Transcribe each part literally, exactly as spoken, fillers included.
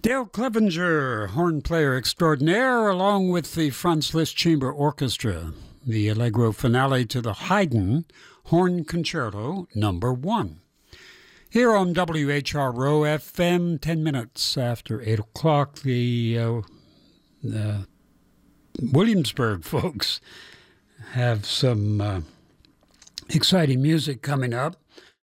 Dale Clevenger, horn player extraordinaire, along with the Franz Liszt Chamber Orchestra, the Allegro finale to the Haydn Horn Concerto Number One. Here on W H R O F M, ten minutes after eight o'clock, the uh, uh, Williamsburg folks have some uh, exciting music coming up.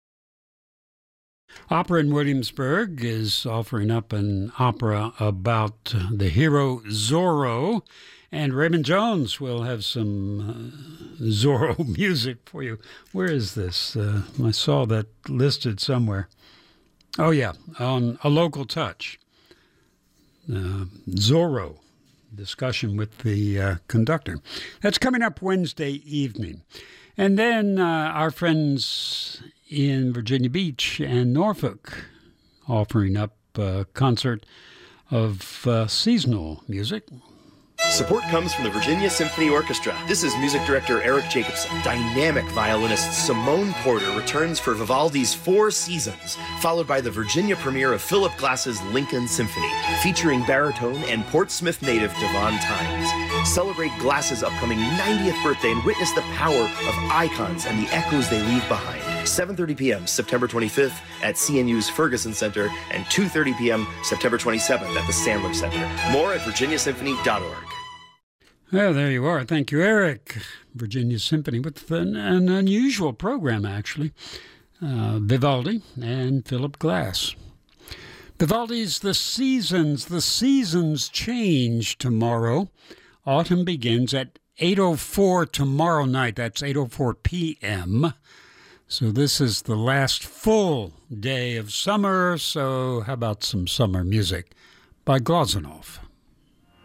Opera in Williamsburg is offering up an opera about the hero Zorro, and Raymond Jones will have some uh, Zorro music for you. Where is this? Uh, I saw that listed somewhere. Oh, yeah, on A Local Touch. Uh, Zorro, discussion with the uh, conductor. That's coming up Wednesday evening. And then uh, our friends in Virginia Beach and Norfolk offering up a concert of uh, seasonal music. Support comes from the Virginia Symphony Orchestra. This is music director Eric Jacobson. Dynamic violinist Simone Porter returns for Vivaldi's Four Seasons, followed by the Virginia premiere of Philip Glass's Lincoln Symphony, featuring baritone and Portsmouth native Devon Tynes. Celebrate Glass's upcoming ninetieth birthday and witness the power of icons and the echoes they leave behind. seven thirty p.m. September twenty-fifth at C N U's Ferguson Center and two thirty p.m. September twenty-seventh at the Sandler Center. More at virginia symphony dot org. Well, there you are. Thank you, Eric. Virginia Symphony with an, an unusual program, actually. Uh, Vivaldi and Philip Glass. Vivaldi's The Seasons. The seasons change tomorrow. Autumn begins at eight oh four tomorrow night. That's eight oh four p.m. So this is the last full day of summer. So how about some summer music by Glazunov?